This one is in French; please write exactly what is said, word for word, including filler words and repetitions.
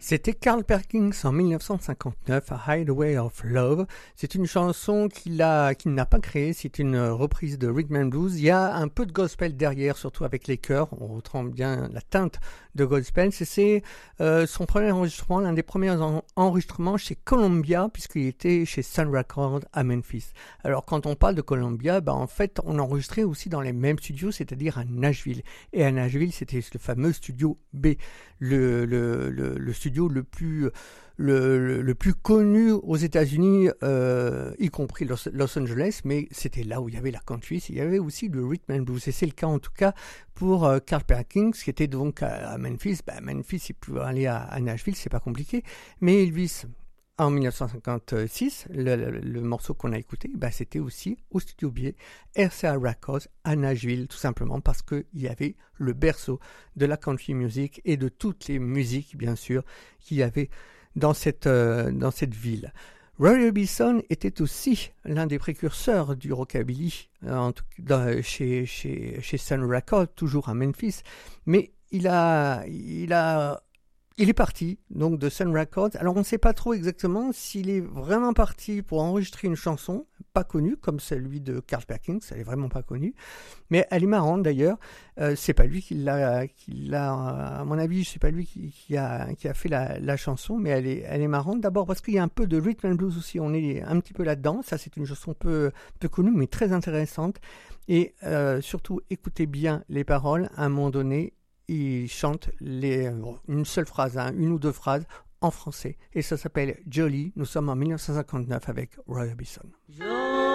C'était Carl Perkins en mille neuf cent cinquante-neuf, A Hideaway of Love. C'est une chanson qu'il a, qu'il n'a pas créée, c'est une reprise de Rhythm and Blues. Il y a un peu de gospel derrière, surtout avec les chœurs. On retrouve bien la teinte de gospel. C'est, c'est euh, son premier enregistrement, l'un des premiers en, enregistrements chez Columbia, puisqu'il était chez Sun Records à Memphis. Alors quand on parle de Columbia, bah, en fait on enregistrait aussi dans les mêmes studios, c'est-à-dire à Nashville. Et à Nashville, c'était le fameux studio B, le, le, le, le studio le plus, le, le, le plus connu aux États-Unis, euh, y compris Los, Los Angeles, mais c'était là où il y avait la country, il y avait aussi le rhythm and blues, et c'est le cas en tout cas pour euh, Carl Perkins, qui était donc à, à Memphis. Ben, Memphis, il peut aller à, à Nashville, c'est pas compliqué, mais Elvis, en mille neuf cent cinquante-six, le, le, le morceau qu'on a écouté, ben c'était aussi au studio B, R C A Records à Nashville, tout simplement parce qu'il y avait le berceau de la country music et de toutes les musiques, bien sûr, qu'il y avait dans cette, euh, dans cette ville. Roy Orbison était aussi l'un des précurseurs du rockabilly en tout, dans, chez, chez, chez Sun Records, toujours à Memphis, mais il a... Il a Il est parti donc de Sun Records. Alors on ne sait pas trop exactement s'il est vraiment parti pour enregistrer une chanson, pas connue comme celui de Carl Perkins, elle est vraiment pas connue, mais elle est marrante d'ailleurs. Euh, c'est pas lui qui l'a, qui l'a, à mon avis, c'est pas lui qui, qui a qui a fait la, la chanson, mais elle est elle est marrante d'abord parce qu'il y a un peu de rhythm and blues aussi. On est un petit peu là-dedans. Ça c'est une chanson peu peu connue mais très intéressante. Et euh, surtout écoutez bien les paroles. À un moment donné, il chante les, une seule phrase, hein, une ou deux phrases en français. Et ça s'appelle Jolie. Nous sommes en mille neuf cent cinquante-neuf avec Roy Orbison.